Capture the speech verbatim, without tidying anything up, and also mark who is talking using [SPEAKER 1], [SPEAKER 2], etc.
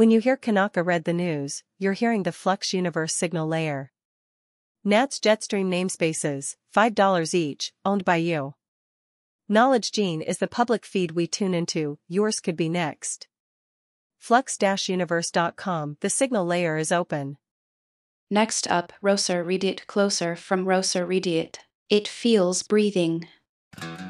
[SPEAKER 1] When you hear Kanaka read the news, you're hearing the Flux Universe signal layer. N A T's Jetstream namespaces, five dollars each, owned by you. Knowledge Gene is the public feed we tune into, yours could be next. Flux Universe dot com, the signal layer is open.
[SPEAKER 2] Next up, Roser Read It Closer from Roser Read It. It feels breathing.